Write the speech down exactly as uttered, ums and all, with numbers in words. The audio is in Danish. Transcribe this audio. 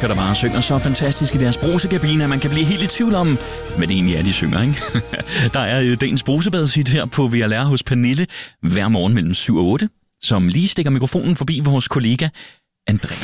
mennesker, der bare synger så fantastisk i deres brusekabine, at man kan blive helt i tvivl om, hvad det egentlig er, de synger, ikke? Der er jo dagens brusebadesit her på V L R hos Pernille hver morgen mellem syv og otte, som lige stikker mikrofonen forbi vores kollega Andrea.